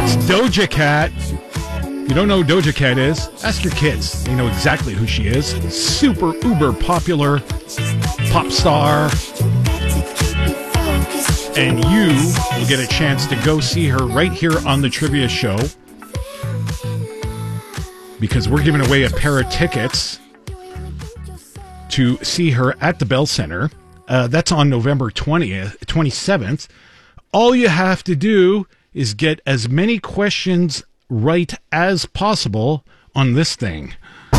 Doja Cat. You don't know who Doja Cat is? Ask your kids. They know exactly who she is. Super uber popular pop star. And you will get a chance to go see her right here on the Trivia Show. Because we're giving away a pair of tickets to see her at the Bell Center. That's on November 27th. All you have to do is get as many questions right as possible on this thing.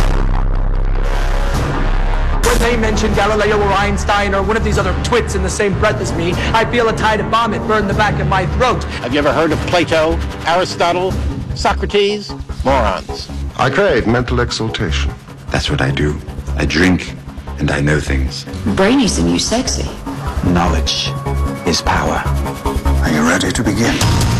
When they mention Galileo or Einstein or one of these other twits in the same breath as me, I feel a tide of vomit burn the back of my throat. Have you ever heard of Plato, Aristotle, Socrates? Morons. I crave mental exaltation. That's what I do. I drink, and I know things. Brainy's the new sexy. Knowledge is power. Are you ready to begin?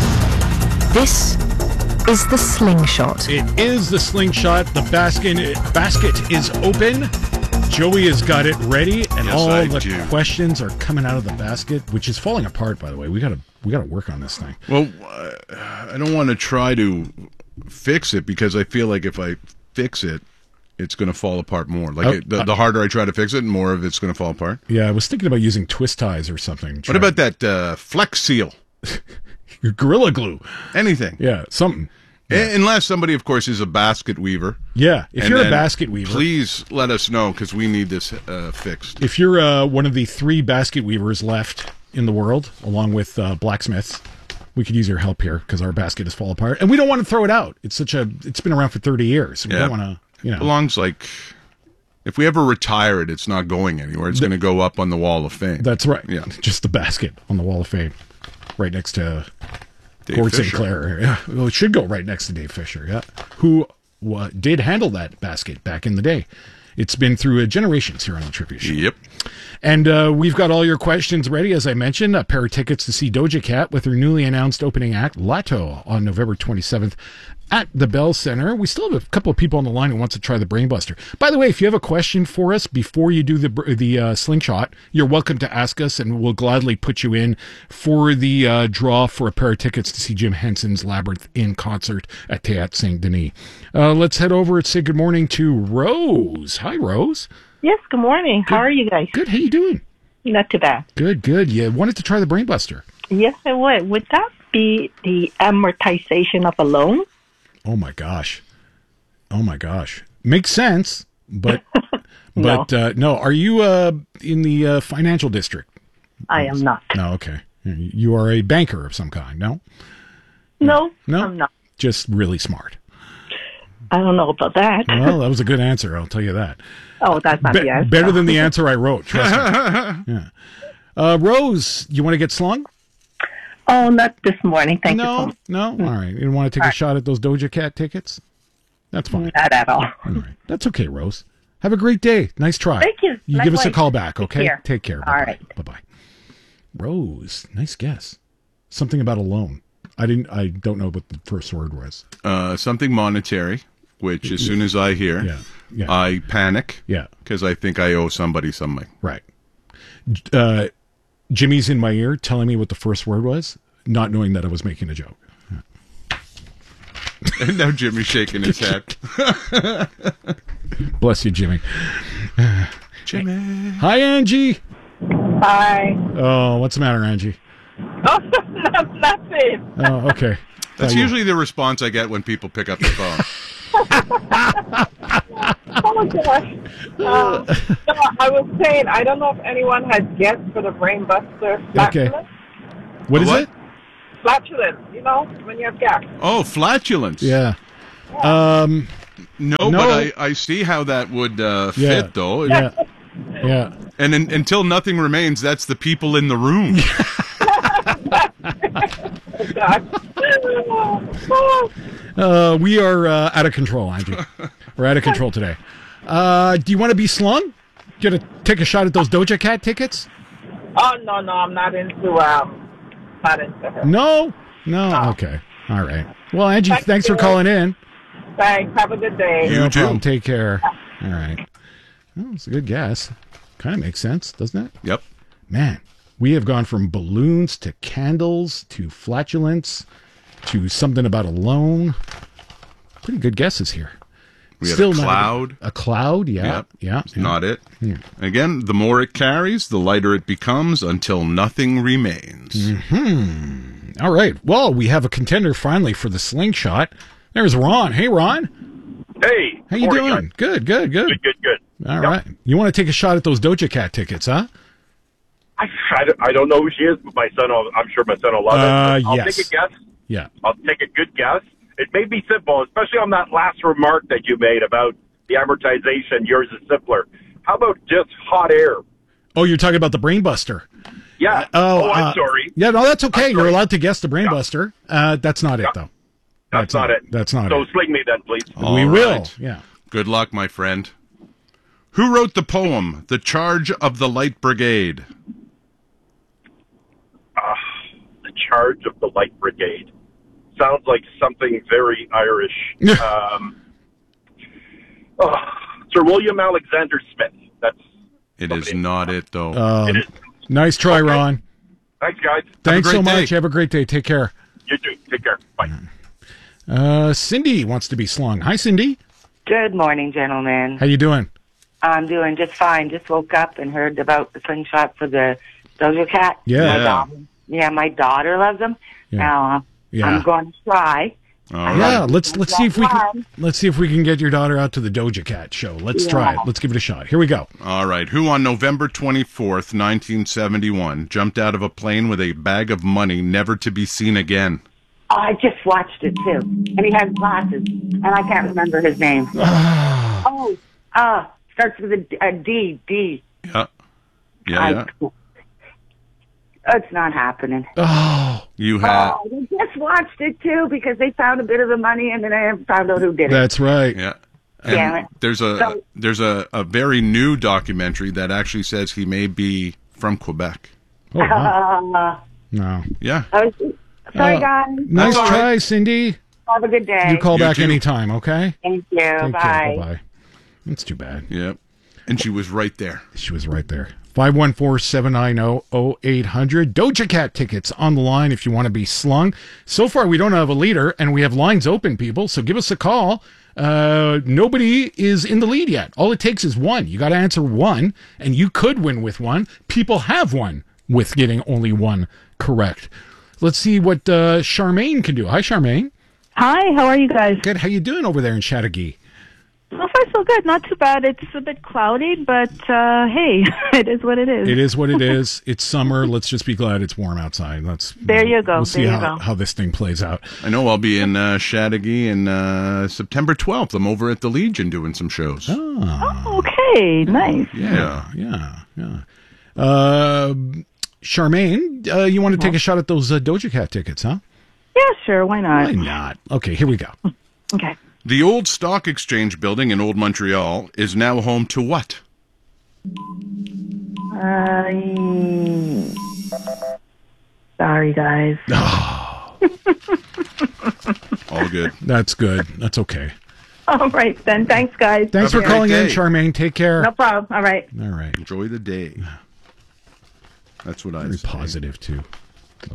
This is the slingshot. It is the slingshot. The basket is open. Joey has got it ready, and Yes, all I the do. questions are coming out of the basket, which is falling apart. By the way, we gotta work on this thing. Well, I don't want to try to fix it because I feel like if I fix it, it's going to fall apart more. Like the harder I try to fix it, more of it's going to fall apart. Yeah, I was thinking about using twist ties or something. What about that Flex Seal? Gorilla Glue? Anything. Yeah, something. Unless somebody, of course, is a basket weaver. Yeah, if And you're a then basket weaver, please let us know because we need this fixed. if you're one of the 3 basket weavers left in the world, along with blacksmiths, we could use your help here because our basket is fall apart, and we don't want to throw it out. It's been around for 30 years. We don't want to, Belongs like, if we ever retire it, it's not going anywhere. It's going to go up on the Wall of Fame. That's right. Yeah. Just the basket on the Wall of Fame, right next to Dave Gord St. Fisher. Clair. Yeah, well, it should go right next to Dave Fisher. Yeah, who did handle that basket back in the day. It's been through generations here on the Trivia Show. Yep. And we've got all your questions ready, as I mentioned. A pair of tickets to see Doja Cat with her newly announced opening act, Lato, on November 27th at the Bell Center. We still have a couple of people on the line who wants to try the Brainbuster. By the way, if you have a question for us before you do the slingshot, you're welcome to ask us, and we'll gladly put you in for the draw for a pair of tickets to see Jim Henson's Labyrinth in concert at Théâtre Saint-Denis. Let's head over and say good morning to Rose. Hi, Rose. Yes, good morning. How are you guys? Good. How you doing? Not too bad. Good. You wanted to try the Brainbuster. Yes, I would. Would that be the amortization of a loan? Oh my gosh. Makes sense, but No. no. Are you in the financial district? I am not. No. Okay. You are a banker of some kind. No. No, No? I'm not. Just really smart. I don't know about that. Well, that was a good answer. I'll tell you that. Oh, that's not the answer. Better than the answer I wrote. Trust me. Yeah. Rose, you want to get slung? Oh, not this morning. Thank you so No. much. No. All right. You don't want to take a shot at those Doja Cat tickets? That's fine. Not at all. All right. That's okay, Rose. Have a great day. Nice try. Thank you. You give us a Likewise. call back, okay? care. Take care. All Bye-bye. right. Bye-bye. Rose, nice guess. Something about a loan. I don't know what the first word was. Something monetary, which as soon as I hear, Yeah. I panic. Yeah. Because I think I owe somebody something. Right. Jimmy's in my ear telling me what the first word was, not knowing that I was making a joke. And now Jimmy's shaking his head. Bless you, Jimmy. Jimmy. Hi, Angie. Bye. Oh, what's the matter, Angie? Oh, nothing. Oh, okay. That's usually the response I get when people pick up the phone. Oh, gosh. No, I was saying, I don't know if anyone has guessed for the Brainbuster. Okay. What is What? it? Flatulence, when you have gas. Oh, flatulence. Yeah. No, but I see how that would fit, though. Yeah. Yeah. And until nothing remains, that's the people in the room. We are out of control, Angie. We're out of control today. Do you want to be slung? You want to take a shot at those Doja Cat tickets? Oh, no, I'm not into her. No? Okay. All right. Well, Angie, thanks for calling in. Thanks. Have a good day. No problem. Take care. All right. Well, it's a good guess. Kind of makes sense, doesn't it? Yep. Man, we have gone from balloons to candles to flatulence to something about a loan. Pretty good guesses here. We had Still a not cloud. A cloud, yeah. It's not it. Again, the more it carries, the lighter it becomes until nothing remains. All right. Well, we have a contender finally for the slingshot. There's Ron. Hey, Ron. Hey. How you doing? Good. Good. All right. You want to take a shot at those Doja Cat tickets, huh? I don't know who she is, but I'm sure my son will love it. I'll yes. take a guess. Yeah. I'll take a good guess. It may be simple, especially on that last remark that you made about the amortization. Yours is simpler. How about just hot air? Oh, you're talking about the Brainbuster. Yeah. I'm sorry. Yeah, no, that's okay. You're allowed to guess the Brainbuster. That's not it, though. That's not it. That's not so it. sling me then, please. We will. Yeah. Good luck, my friend. Who wrote the poem, The Charge of the Light Brigade? The Charge of the Light Brigade. Sounds like something very Irish. Sir William Alexander Smith. It is not it, though. It is. Nice try, Ron. Thanks, guys. Thanks so great much. day. Have a great day. Take care. You too. Take care. Bye. Cindy wants to be slung. Hi, Cindy. Good morning, gentlemen. How you doing? I'm doing just fine. Just woke up and heard about the slingshot for the Doja Cat. Yeah. My daughter loves them. Yeah. Now Yeah. I'm going to try. Yeah, let's see if we can get your daughter out to the Doja Cat show. Let's try it. Let's give it a shot. Here we go. All right. Who on November 24th, 1971, jumped out of a plane with a bag of money never to be seen again? Oh, I just watched it too, and he has glasses, and I can't remember his name. Starts with a D. D. Yeah. It's not happening. Oh, you have. Oh, they just watched it too because they found a bit of the money and then I found out who did it. That's right. Yeah. Damn And it. there's a very new documentary that actually says he may be from Quebec. Oh, wow. No. Yeah. Sorry, guys. Nice try, Cindy. Have a good day. You call back too. anytime, okay? Thank you. Take care. Bye. Bye-bye. That's too bad. Yep. And she was right there. She was right there. 514-790-0800. Doja Cat tickets on the line if you want to be slung. So far, we don't have a leader, and we have lines open, people, so give us a call. Nobody is in the lead yet. All it takes is one. You got to answer one, and you could win with one. People have won with getting only one correct. Let's see what Charmaine can do. Hi, Charmaine. Hi, how are you guys? Good. How you doing over there in Chattagee? So far, so good. Not too bad. It's a bit cloudy, but hey, it is what it is. It is what it is. It's summer. Let's just be glad it's warm outside. There you go. We'll see how this thing plays out. I know I'll be in Chattagee in September 12th. I'm over at the Legion doing some shows. Oh, okay. Nice. Yeah. Charmaine, you want to take a shot at those Doja Cat tickets, huh? Yeah, sure. Why not? Why not? Okay, here we go. Okay. The old Stock Exchange building in Old Montreal is now home to what? Sorry, guys. All good. That's good. That's okay. All right, then. Thanks, guys. Thanks for calling in, Charmaine. Take care. No problem. All right. All right. Enjoy the day. That's what I Very say. positive, too. Like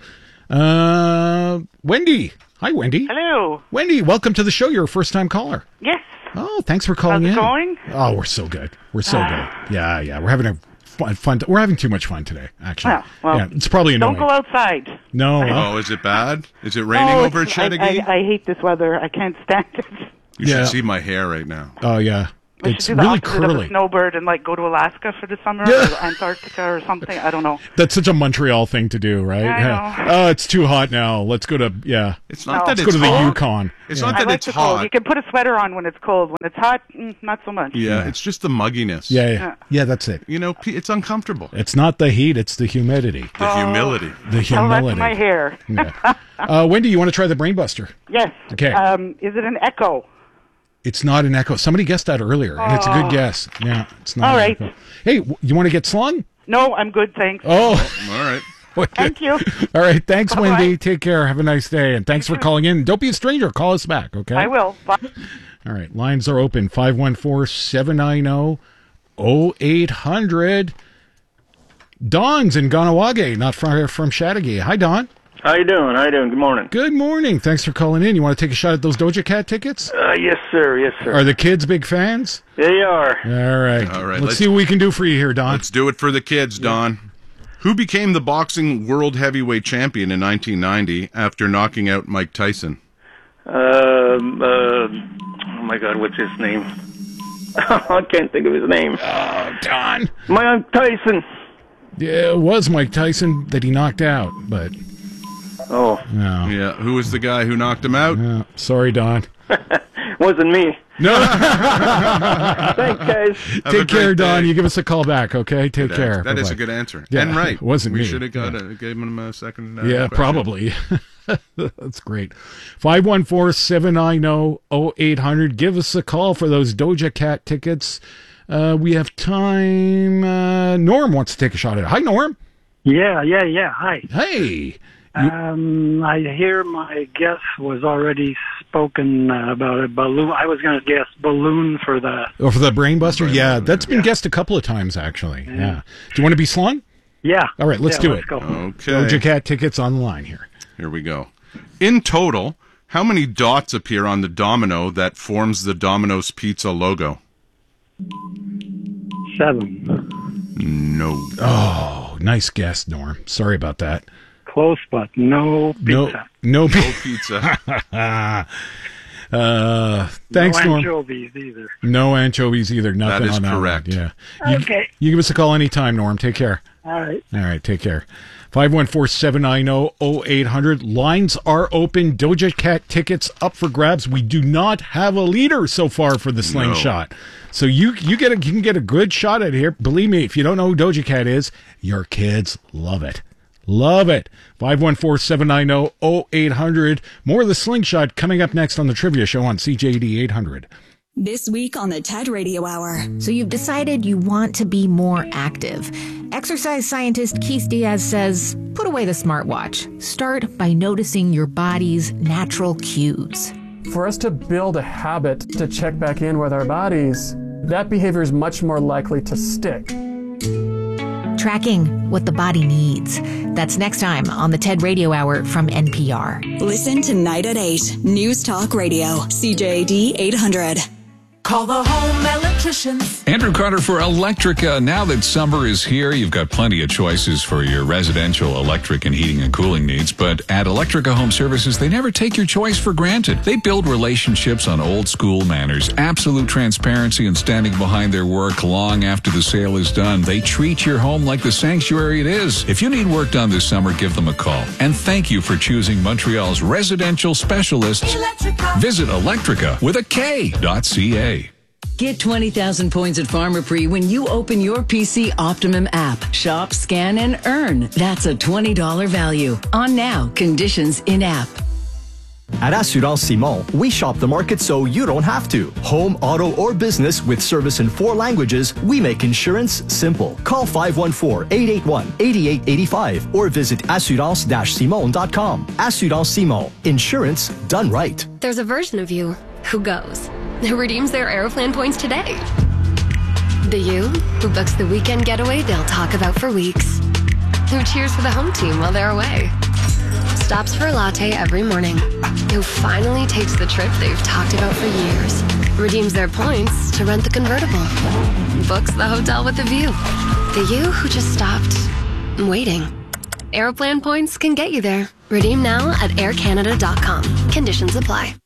that. Wendy. Hi, Wendy. Hello. Wendy, welcome to the show. You're a first-time caller. Yes. Oh, thanks for calling in. How's it going? Oh, we're so good. We're so good. Yeah. We're having a fun. We're having too much fun today, actually. Well, yeah, it's probably annoying. Don't go outside. No. Oh, is it bad? Is it raining over at Chattagee? I hate this weather. I can't stand it. You should see my hair right now. Oh, yeah. We It's should do the really opposite of curly. a snowbird and go to Alaska for the summer or Antarctica or something. I don't know. That's such a Montreal thing to do, right? I know. Oh, it's too hot now. Let's go to It's not that Let's it's go to the hot. Yukon. It's Yeah. not that I like it's the cold. hot. You can put a sweater on when it's cold. When it's hot, not so much. Yeah, it's just the mugginess. Yeah, that's it. You know, it's uncomfortable. It's not the heat, it's the humidity. The humility. The Tell that to humility. my hair. Yeah. Wendy, you want to try the Brainbuster? Yes. Okay. Is it an echo? It's not an echo. Somebody guessed that earlier, and it's a good guess. Yeah, it's not All an right. echo. Hey, you want to get slung? No, I'm good, thanks. Oh. All right. Thank you. All right. Thanks, Bye-bye. Wendy. Take care. Have a nice day. And thanks for calling in. Don't be a stranger. Call us back, okay? I will. Bye. All right. Lines are open. 514-790-0800. Don's in Ganawage, not far from Chattagee. Hi, Don. How you doing? Good morning. Good morning. Thanks for calling in. You want to take a shot at those Doja Cat tickets? Yes, sir. Yes, sir. Are the kids big fans? They are. All right. Let's see what we can do for you here, Don. Let's do it for the kids, Don. Who became the boxing world heavyweight champion in 1990 after knocking out Mike Tyson? Oh my God, what's his name? I can't think of his name. Oh, Don. Mike Tyson. Yeah, it was Mike Tyson that he knocked out, but... Oh. No. Yeah, who was the guy who knocked him out? Sorry, Don. Wasn't me. No. Thanks, guys. Take care, Don. You give us a call back, okay? Take care. That is a good answer. Yeah, and right. It wasn't we me. should have gave him a second. Yeah, question. probably. That's great. 514-790-0800. Give us a call for those Doja Cat tickets. We have time. Norm wants to take a shot at it. Hi, Norm. Yeah. Hi. Hey. I hear my guess was already spoken about a balloon. I was going to guess balloon for the... Oh, for the Brain Buster? Yeah, that's been guessed a couple of times, actually. Yeah. Do you want to be slung? Yeah. All right, let's do it. Go. Okay. Doja Cat tickets on the line here. Here we go. In total, how many dots appear on the domino that forms the Domino's Pizza logo? 7. No. Oh, nice guess, Norm. Sorry about that. Close, but no pizza. No pizza. Thanks, no Norm. anchovies either. No anchovies either. Nothing That is on that correct. one. Yeah. Okay. You give us a call anytime, Norm. Take care. All right. Take care. 514-790-0800. Lines are open. Doja Cat tickets up for grabs. We do not have a leader so far for the slingshot. So you can get a good shot at it here. Believe me, if you don't know who Doja Cat is, your kids love it. Love it. 514-790-0800. More of the slingshot coming up next on the Trivia Show on CJD 800. This week on the TED Radio Hour. So you've decided you want to be more active. Exercise scientist Keith Diaz says, put away the smartwatch. Start by noticing your body's natural cues. For us to build a habit to check back in with our bodies, that behavior is much more likely to stick. Tracking what the body needs. That's next time on the TED Radio Hour from NPR. Listen tonight at 8. News Talk Radio. CJD 800. Call the home electricians. Andrew Carter for Electrica. Now that summer is here, you've got plenty of choices for your residential electric and heating and cooling needs. But at Electrica Home Services, they never take your choice for granted. They build relationships on old school manners, absolute transparency and standing behind their work long after the sale is done. They treat your home like the sanctuary it is. If you need work done this summer, give them a call. And thank you for choosing Montreal's residential specialists. Electrica. Visit Electrica with a K.ca. Get 20,000 points at Pharmaprix when you open your PC Optimum app. Shop, scan, and earn. That's a $20 value. On now. Conditions in-app. At Assurance Simon, we shop the market so you don't have to. Home, auto, or business with service in 4 languages, we make insurance simple. Call 514-881-8885 or visit assurance-simon.com. Assurance Simon. Insurance done right. There's a version of you who goes, who redeems their Aeroplan points today. The you who books the weekend getaway they'll talk about for weeks. Who cheers for the home team while they're away. Stops for a latte every morning. Who finally takes the trip they've talked about for years. Redeems their points to rent the convertible. Books the hotel with a view. The you who just stopped waiting. Aeroplan points can get you there. Redeem now at aircanada.com. Conditions apply.